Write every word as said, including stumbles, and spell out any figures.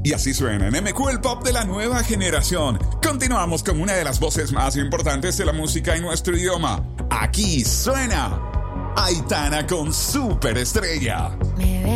Y así suena en M Q el pop de la nueva generación. Continuamos con una de las voces más importantes de la música en nuestro idioma. Aquí suena Aitana con Superestrella.